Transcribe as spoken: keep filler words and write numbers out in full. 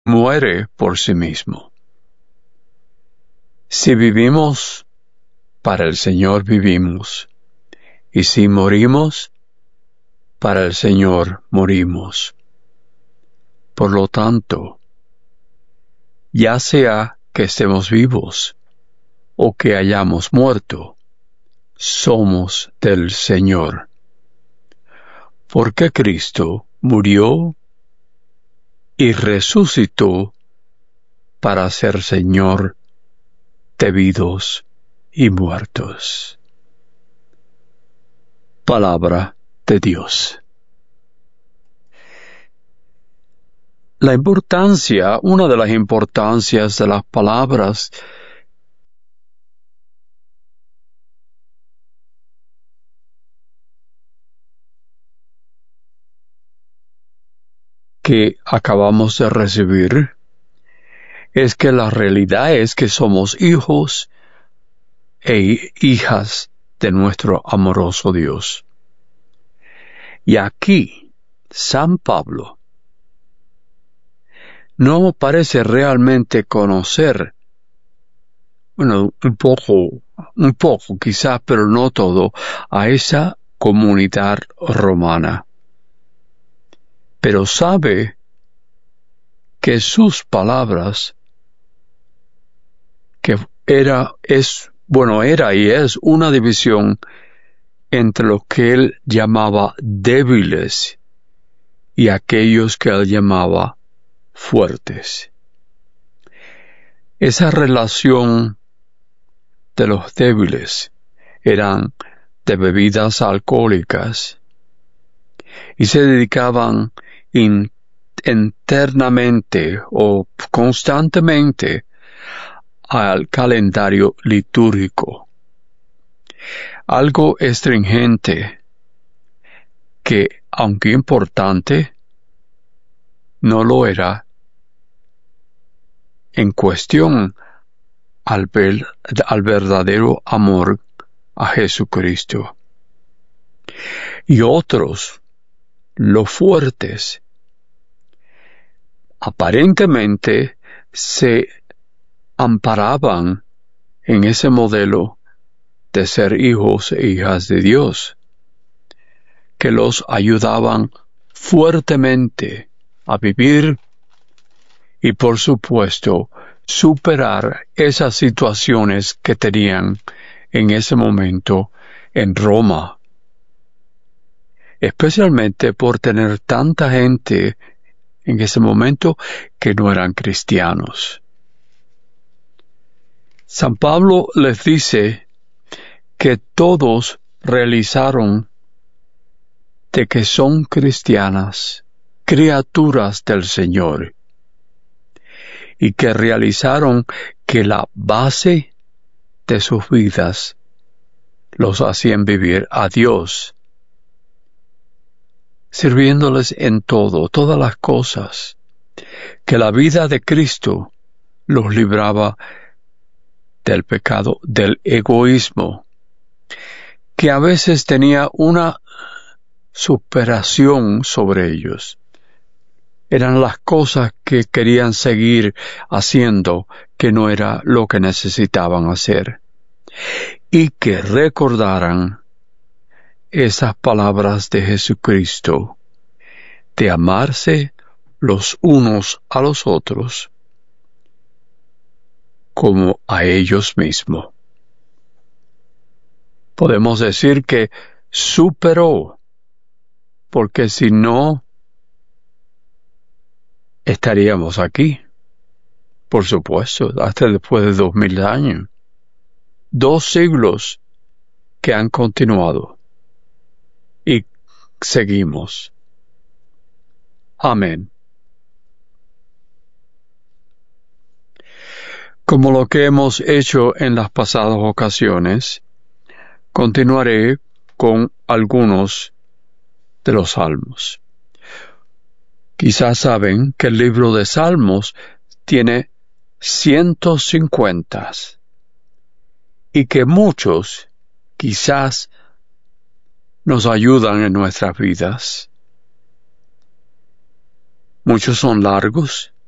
muere por sí mismo. Si vivimos, para el Señor vivimos, y si morimos, para el Señor morimos. Por lo tanto, ya sea que estemos vivos o que hayamos muerto, somos del Señor. Porque Cristo murió y resucitó para ser Señor de vivos y muertos. Palabra de Dios. La importancia, una de las importancias de las palabras que acabamos de recibir es que la realidad es que somos hijos e hijas de nuestro amoroso Dios. Y aquí, San Pablo no parece realmente conocer, bueno, un poco, un poco quizás, pero no todo, a esa comunidad romana. Pero sabe que sus palabras, que era, es, bueno, era y es una división entre los que él llamaba débiles y aquellos que él llamaba fuertes. Esa relación de los débiles eran de bebidas alcohólicas y se dedicaban in, internamente o constantemente al calendario litúrgico, algo estringente que, aunque importante, no lo era en cuestión al, ver, al verdadero amor a Jesucristo. Y otros, los fuertes, aparentemente se amparaban en ese modelo de ser hijos e hijas de Dios, que los ayudaban fuertemente a vivir y, por supuesto, superar esas situaciones que tenían en ese momento en Roma, especialmente por tener tanta gente en ese momento que no eran cristianos. San Pablo les dice que todos realizaron de que son cristianas, criaturas del Señor, y que realizaron que la base de sus vidas los hacían vivir a Dios, sirviéndoles en todo, todas las cosas, que la vida de Cristo los libraba del pecado, del egoísmo, que a veces tenía una superación sobre ellos. Eran las cosas que querían seguir haciendo que no era lo que necesitaban hacer. Y que recordaran esas palabras de Jesucristo, de amarse los unos a los otros como a ellos mismos. Podemos decir que superó, porque si no, estaríamos aquí, por supuesto, hasta después de dos mil años. Dos siglos que han continuado y seguimos. Amén. Como lo que hemos hecho en las pasadas ocasiones, continuaré con algunos de los salmos. Quizás saben que el libro de Salmos tiene ciento cincuenta y que muchos quizás nos ayudan en nuestras vidas. Muchos son largos